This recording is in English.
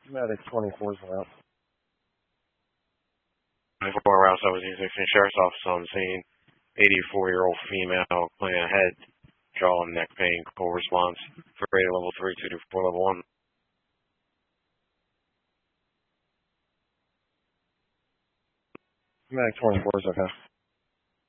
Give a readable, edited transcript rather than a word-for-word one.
Medic 24 is out. 24 Route 1716 Sheriff's Office on scene. 84-year-old female, claiming head, jaw, and neck pain. Call response for radar level 3, 224 level 1. Medic 24 is okay.